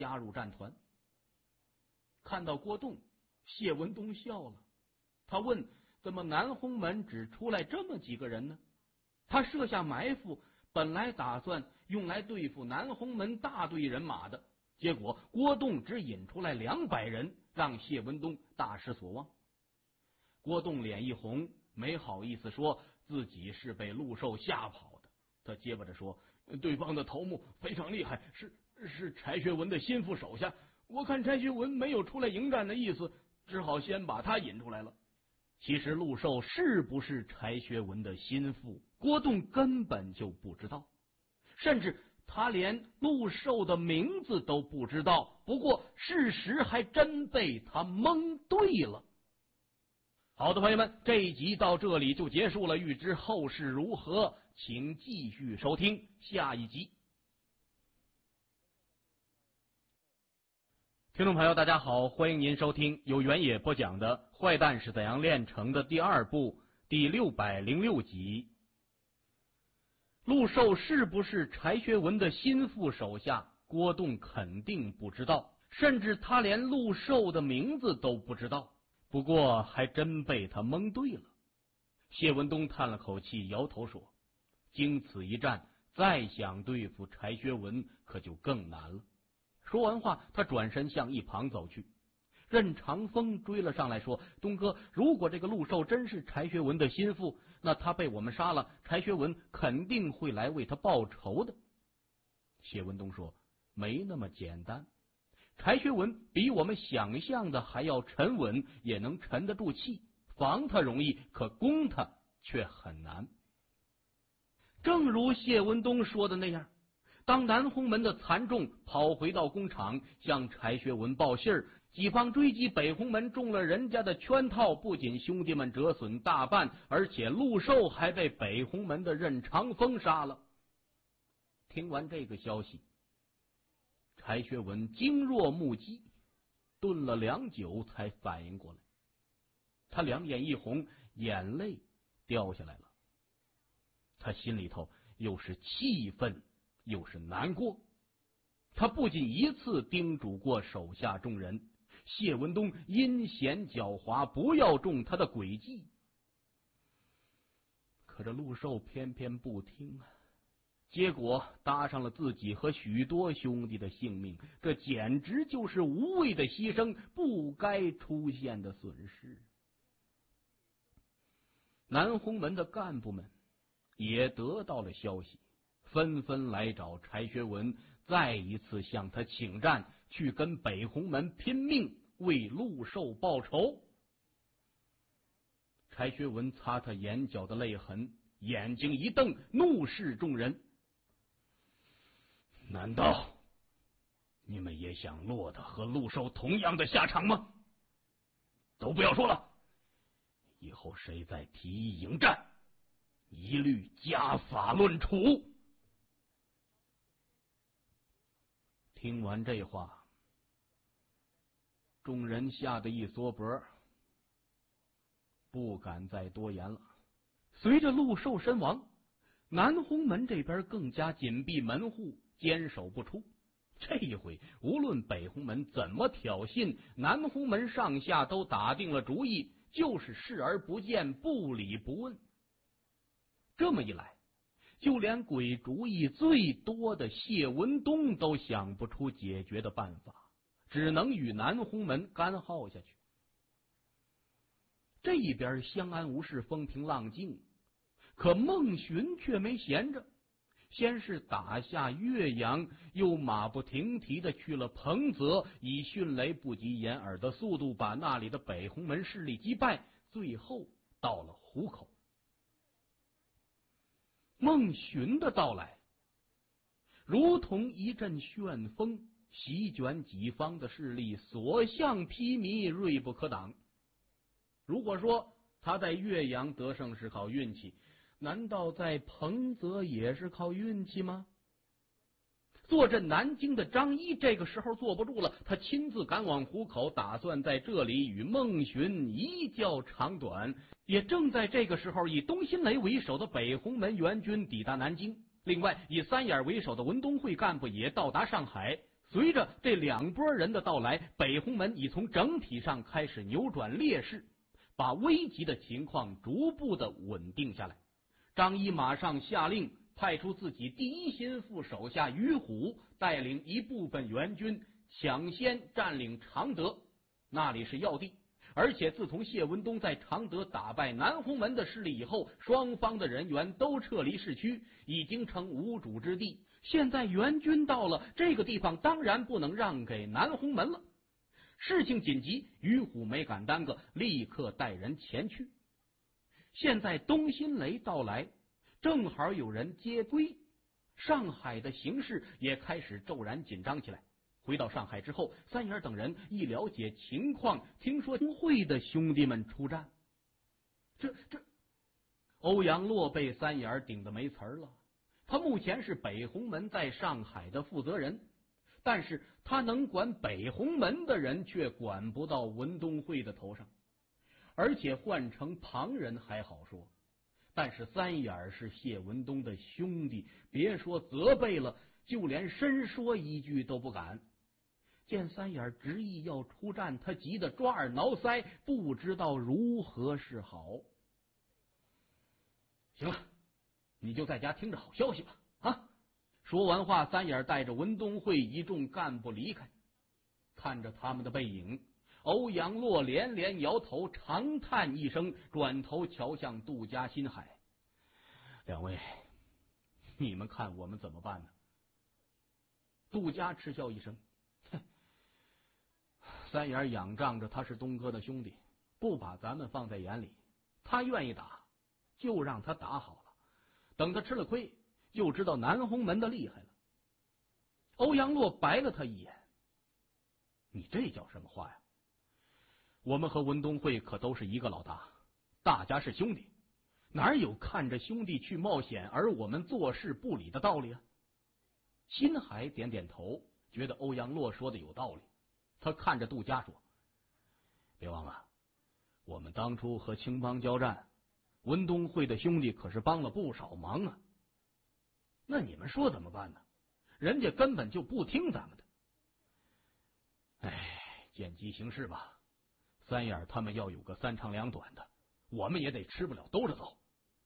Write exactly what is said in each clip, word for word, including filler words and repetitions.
加入战团。看到郭栋，谢文东笑了，他问：怎么南红门只出来这么几个人呢？他设下埋伏，本来打算用来对付南红门大队人马的，结果郭栋只引出来两百人，让谢文东大失所望。郭栋脸一红，没好意思说自己是被陆寿吓跑的。他结巴着说：对方的头目非常厉害，是是柴学文的心腹手下，我看柴学文没有出来迎战的意思，只好先把他引出来了。其实陆寿是不是柴学文的心腹，郭栋根本就不知道，甚至他连陆寿的名字都不知道。不过事实还真被他蒙对了。好的，朋友们，这一集到这里就结束了。欲知后事如何，请继续收听下一集。听众朋友大家好，欢迎您收听由原野播讲的《坏蛋是怎样炼成的》第二部第六百零六集。陆寿是不是柴学文的心腹手下，郭栋肯定不知道，甚至他连陆寿的名字都不知道。不过还真被他蒙对了。谢文东叹了口气，摇头说：经此一战，再想对付柴学文可就更难了。说完话，他转身向一旁走去。任长风追了上来说：东哥，如果这个陆寿真是柴学文的心腹，那他被我们杀了，柴学文肯定会来为他报仇的。谢文东说：没那么简单，柴学文比我们想象的还要沉稳，也能沉得住气，防他容易，可攻他却很难。正如谢文东说的那样，当南红门的残众跑回到工厂向柴学文报信儿，几方追击北红门中了人家的圈套，不仅兄弟们折损大半，而且陆寿还被北红门的任长风杀了。听完这个消息，柴学文惊若木鸡，顿了良久才反应过来。他两眼一红，眼泪掉下来了。他心里头又是气愤又是难过。他不仅一次叮嘱过手下众人，谢文东阴险狡猾，不要中他的诡计。可这陆寿偏偏不听啊，结果搭上了自己和许多兄弟的性命，这简直就是无谓的牺牲，不该出现的损失。南红门的干部们也得到了消息，纷纷来找柴学文，再一次向他请战，去跟北红门拼命，为陆寿报仇。柴学文擦他眼角的泪痕，眼睛一瞪，怒视众人：难道你们也想落得和陆寿同样的下场吗？都不要说了，以后谁再提议迎战，一律家法论处。听完这话，众人吓得一缩脖，不敢再多言了。随着陆寿身亡，南红门这边更加紧闭门户，坚守不出。这一回无论北红门怎么挑衅，南红门上下都打定了主意，就是视而不见，不理不问。这么一来，就连鬼主意最多的谢文东都想不出解决的办法，只能与南红门干耗下去。这一边相安无事，风平浪静，可孟寻却没闲着，先是打下岳阳，又马不停蹄的去了彭泽，以迅雷不及掩耳的速度把那里的北红门势力击败，最后到了湖口。孟寻的到来如同一阵旋风，席卷几方的势力，所向披靡，锐不可挡。如果说他在岳阳得胜是靠运气，难道在彭泽也是靠运气吗？坐镇南京的张一这个时候坐不住了，他亲自赶往湖口，打算在这里与孟寻一较长短。也正在这个时候，以东新雷为首的北红门援军抵达南京，另外以三眼为首的文东会干部也到达上海， 随着这两拨人的到来，北红门已从整体上开始扭转劣势，把危急的情况逐步的稳定下来。张仪马上下令派出自己第一心腹手下于虎，带领一部分援军抢先占领常德，那里是要地。而且自从谢文东在常德打败南红门的势力以后，双方的人员都撤离市区，已经成无主之地。现在援军到了这个地方，当然不能让给南红门了。事情紧急，于虎没敢耽搁，立刻带人前去。现在东新雷到来，正好有人接归，上海的形势也开始骤然紧张起来。回到上海之后，三眼等人一了解情况，听说工会的兄弟们出战，这这，欧阳洛被三眼顶得没词儿了。他目前是北红门在上海的负责人，但是他能管北红门的人，却管不到文东会的头上。而且换成旁人还好说，但是三眼是谢文东的兄弟，别说责备了，就连深说一句都不敢。见三眼执意要出战，他急得抓耳挠腮，不知道如何是好。行了，你就在家听着好消息吧。啊！说完话，三眼带着文东会一众干部离开。看着他们的背影，欧阳洛连连摇头，长叹一声，转头瞧向杜家、辛海：“两位，你们看我们怎么办呢？”杜家嗤笑一声：“哼，三眼仰仗着他是东哥的兄弟，不把咱们放在眼里。他愿意打，就让他打好了。等他吃了亏，就知道南红门的厉害了。”欧阳洛白了他一眼：“你这叫什么话呀？我们和文东会可都是一个老大，大家是兄弟，哪有看着兄弟去冒险而我们坐视不理的道理啊？”辛海点点头，觉得欧阳洛说的有道理。他看着杜家说：“别忘了，我们当初和青帮交战，文东会的兄弟可是帮了不少忙啊。那你们说怎么办呢？人家根本就不听咱们的。哎，见机行事吧。三眼他们要有个三长两短的，我们也得吃不了兜着走。”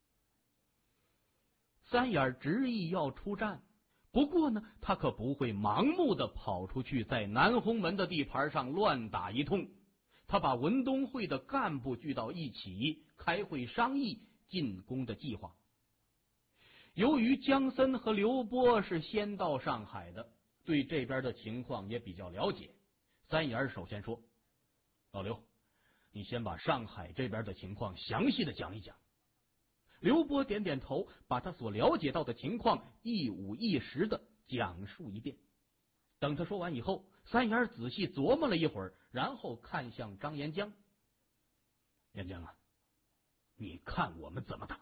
三眼执意要出战，不过呢，他可不会盲目的跑出去，在南红门的地盘上乱打一通。他把文东会的干部聚到一起，开会商议进攻的计划。由于江森和刘波是先到上海的，对这边的情况也比较了解。三眼首先说：“老刘，你先把上海这边的情况详细的讲一讲。”刘波点点头，把他所了解到的情况一五一十的讲述一遍。等他说完以后，三眼仔细琢磨了一会儿，然后看向张延江：“延江啊，你看我们怎么打？”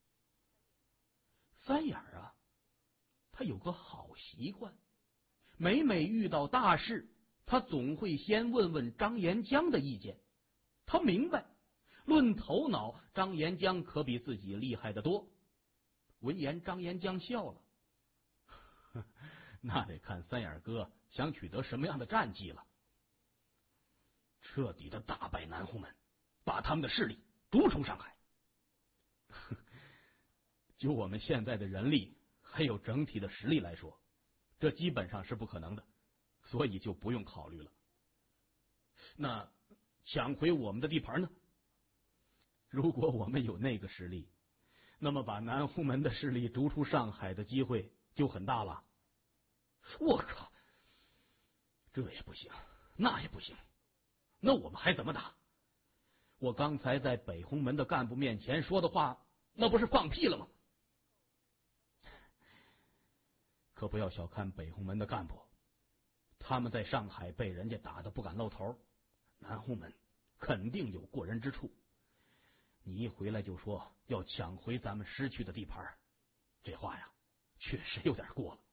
三眼啊，他有个好习惯，每每遇到大事，他总会先问问张延江的意见。他明白，论头脑，张延江可比自己厉害得多。闻言，张延江笑了：“那得看三眼哥想取得什么样的战绩了。彻底的打败南红门，把他们的势力逐出上海。就我们现在的人力还有整体的实力来说，这基本上是不可能的，所以就不用考虑了。那抢回我们的地盘呢？如果我们有那个实力，那么把南红门的势力逐出上海的机会就很大了。”我靠，这也不行，那也不行，那我们还怎么打？我刚才在北红门的干部面前说的话，那不是放屁了吗？可不要小看北红门的干部，他们在上海被人家打得不敢露头，南红门肯定有过人之处。你一回来就说要抢回咱们失去的地盘，这话呀，确实有点过了。